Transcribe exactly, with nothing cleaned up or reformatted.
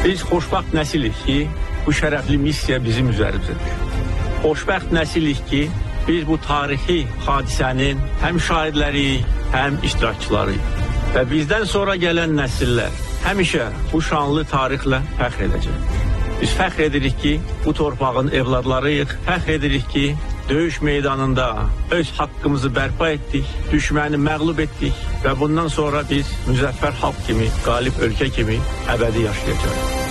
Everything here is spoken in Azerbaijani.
Biz xoşbəxt nəsilik ki, bu şərəfli missiya bizim üzərimizədir. Xoşbəxt nəsilik ki, biz bu tarixi hadisənin həm şahidləriyik, həm iştirakçılarıyıq. Və bizdən sonra gələn nəsillər həmişə bu şanlı tarixlə fəxr edəcək. Biz fəxr edirik ki, bu torpağın evladlarıyıq, fəxr edirik ki, döyüş meydanında öz haqqımızı bərpa etdik, düşməni məğlub etdik və bundan sonra biz müzəffər xalq kimi, qalib ölkə kimi əbədi yaşayacağıq.